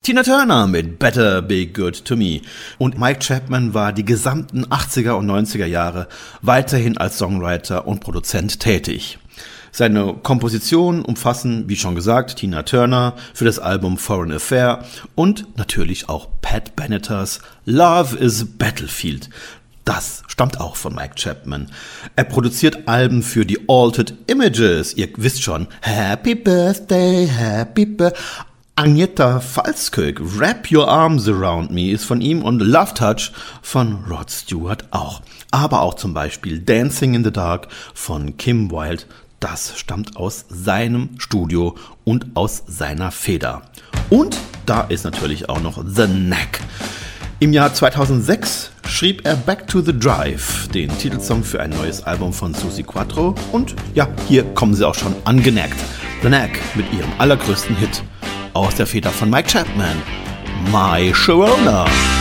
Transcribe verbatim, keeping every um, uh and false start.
Tina Turner mit Better Be Good To Me. Und Mike Chapman war die gesamten achtziger und neunziger Jahre weiterhin als Songwriter und Produzent tätig. Seine Kompositionen umfassen, wie schon gesagt, Tina Turner für das Album Foreign Affair und natürlich auch Pat Beneters Love is Battlefield. Das stammt auch von Mike Chapman. Er produziert Alben für die Altered Images. Ihr wisst schon, Happy Birthday, Happy Birthday. Agnetha Falskök, Wrap Your Arms Around Me ist von ihm und Love Touch von Rod Stewart auch. Aber auch zum Beispiel Dancing in the Dark von Kim Wilde, das stammt aus seinem Studio und aus seiner Feder. Und da ist natürlich auch noch The Knack. Im Jahr zweitausendsechs schrieb er Back to the Drive, den Titelsong für ein neues Album von Suzi Quatro. Und ja, hier kommen sie auch schon angeneckt. The Knack mit ihrem allergrößten Hit aus der Feder von Mike Chapman, My Sharona.